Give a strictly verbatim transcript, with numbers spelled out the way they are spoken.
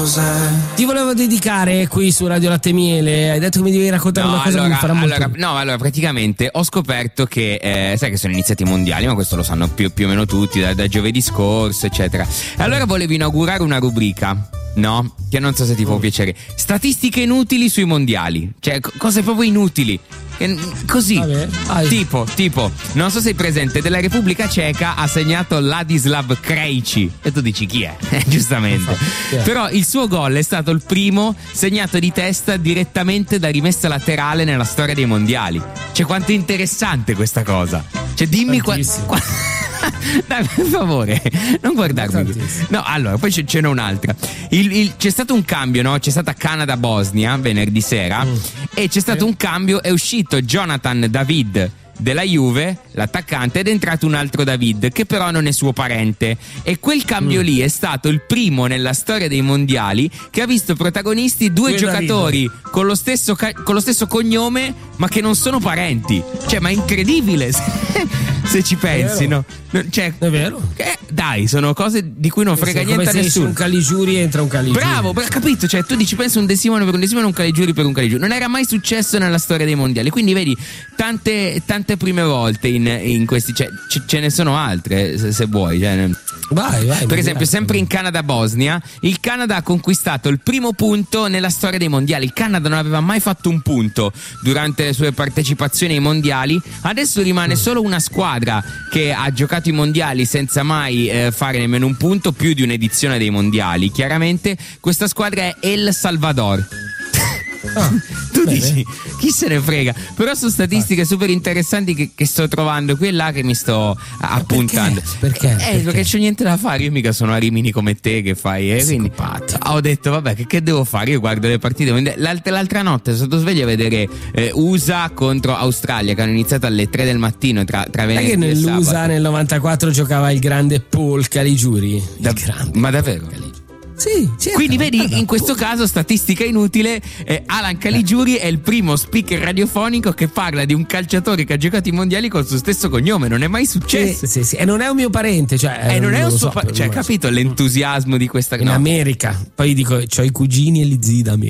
Ti volevo dedicare qui su Radio Latte Miele. Hai detto che mi devi raccontare no, una cosa allora, che mi farà molto. allora, no, allora praticamente ho scoperto che eh, sai che sono iniziati i mondiali, ma questo lo sanno più, più o meno tutti da, da giovedì scorso, eccetera. E allora volevo inaugurare una rubrica, no? Che non so se ti può piacere. Statistiche inutili sui mondiali. Cioè, co- cose proprio inutili. Che- Così. Vabbè, vai. Tipo, tipo, non so se sei presente, della Repubblica Ceca ha segnato Ladislav Krejci. E tu dici chi è? Giustamente. Chi è? Però il suo gol è stato il primo segnato di testa direttamente da rimessa laterale nella storia dei mondiali. Cioè, quanto è interessante questa cosa. Cioè, dimmi qua. Tantissimo. qua- Dai, per favore, non guardarmi. Tantissimo. No, allora, poi ce, ce n'è un'altra. Il- il- c'è stato un cambio, no? C'è stata Canada-Bosnia venerdì sera. Mm. E c'è stato Sì. un cambio. È uscito Jonathan David della Juve, l'attaccante, ed è entrato un altro David che però non è suo parente, e quel cambio Mm. lì è stato il primo nella storia dei mondiali che ha visto protagonisti due Due giocatori con lo stesso ca- con lo stesso cognome ma che non sono parenti. Cioè, ma è incredibile se, se ci pensi, vero. no? No, cioè, È vero. eh, dai, sono cose di cui non frega Sì, niente a come se esce nessuno. un Caligiuri entra un Caligiuri. Bravo, bra- capito? Cioè, tu dici pensa un De Simone per un De Simone, un Caligiuri per un Caligiuri. Non era mai successo nella storia dei mondiali. Quindi vedi, tante, tante prime volte in, in questi. Cioè, ce, ce ne sono altre, se, se vuoi. Cioè, Vai, vai. per mi esempio, piace. sempre in Canada-Bosnia, il Canada ha conquistato il primo punto nella storia dei mondiali. Il Canada non aveva mai fatto un punto durante le sue partecipazioni ai mondiali. Adesso rimane solo una squadra che ha giocato i mondiali senza mai eh, fare nemmeno un punto, più di un'edizione dei mondiali. Chiaramente questa squadra è El Salvador. Ah, Tu bene. dici, chi se ne frega? Però sono statistiche super interessanti che, che sto trovando qui e là, che mi sto appuntando. Perché? Eh, Perché? perché c'ho niente da fare. Io mica sono a Rimini come te che fai. Eh, quindi ho detto, vabbè, che, che devo fare? Io guardo le partite. L'alt- l'altra notte sono stato sveglio a vedere eh, U S A contro Australia, che hanno iniziato alle tre del mattino tra, tra Sai che venerdì e nell'U S A sabato. nel novantaquattro giocava il grande Paul Caligiuri? Il Da- grande. ma davvero? Sì, certo. Quindi vedi, Guarda, in questo Paul. caso, statistica inutile, eh, Alan Caligiuri è il primo speaker radiofonico che parla di un calciatore che ha giocato i mondiali col suo stesso cognome. Non è mai Sì, successo. sì, sì. E non è un mio parente, cioè. E non è un lo suo so, pa- cioè, non lo so. capito l'entusiasmo di questa In no. America. Poi dico, c'ho i cugini e gli zii d'America.